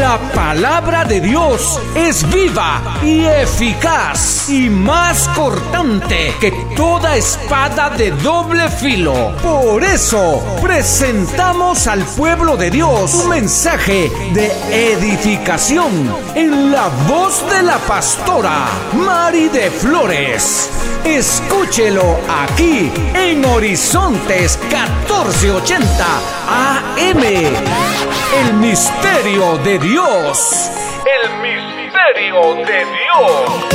La palabra de Dios es viva y eficaz y más cortante que toda espada de doble filo. Por eso presentamos al pueblo de Dios un mensaje de edificación en la voz de la pastora Mari de Flores. Escúchelo aquí en Horizontes 1480 AM. El misterio de Dios. El misterio de Dios.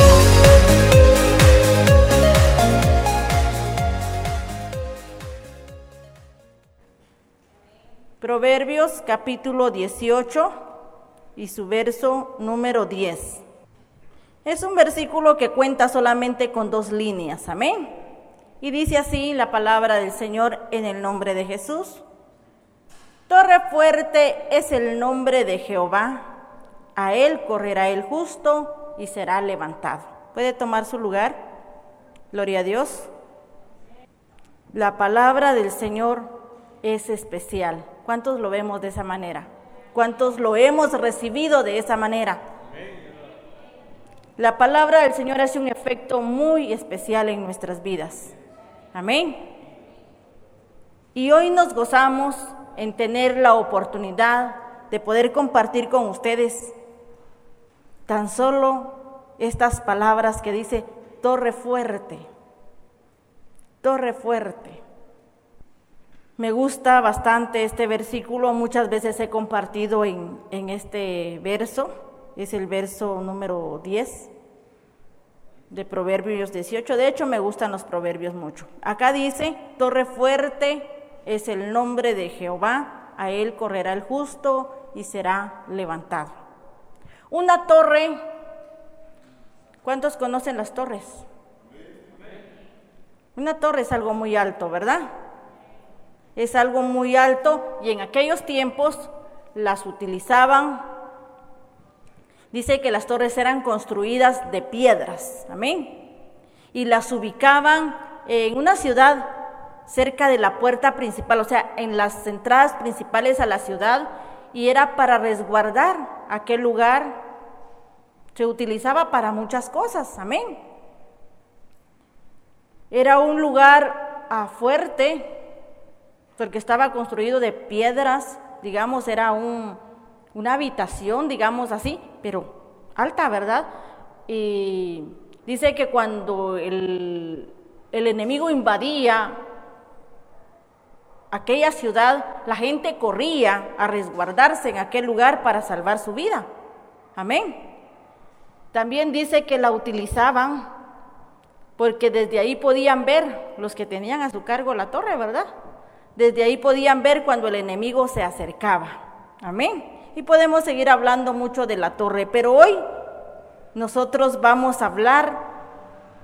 Proverbios capítulo 18 y su verso número 10. Es un versículo que cuenta solamente con 2 líneas, amén. Y dice así la palabra del Señor en el nombre de Jesús. Torre fuerte es el nombre de Jehová, a él correrá el justo y será levantado. ¿Puede tomar su lugar? Gloria a Dios. La palabra del Señor es especial. ¿Cuántos lo vemos de esa manera? ¿Cuántos lo hemos recibido de esa manera? La palabra del Señor hace un efecto muy especial en nuestras vidas. Amén. Y hoy nos gozamos en tener la oportunidad de poder compartir con ustedes tan solo estas palabras que dice torre fuerte, torre fuerte. Me gusta bastante este versículo, muchas veces he compartido en este verso, es el verso número 10 de Proverbios 18, de hecho me gustan los proverbios mucho. Acá dice, torre fuerte es el nombre de Jehová, a él correrá el justo y será levantado. Una torre, ¿cuántos conocen las torres? Una torre es algo muy alto, ¿verdad? Es algo muy alto y en aquellos tiempos las utilizaban. Dice que las torres eran construidas de piedras, amén. Y las ubicaban en una ciudad cerca de la puerta principal, o sea, en las entradas principales a la ciudad, y era para resguardar aquel lugar. Se utilizaba para muchas cosas, amén. Era un lugar fuerte, porque estaba construido de piedras, digamos, era una habitación, digamos así, pero alta, ¿verdad? Y dice que cuando el enemigo invadía aquella ciudad, la gente corría a resguardarse en aquel lugar para salvar su vida. Amén. También dice que la utilizaban porque desde ahí podían ver los que tenían a su cargo la torre, ¿verdad? Desde ahí podían ver cuando el enemigo se acercaba. Amén. Y podemos seguir hablando mucho de la torre, pero hoy nosotros vamos a hablar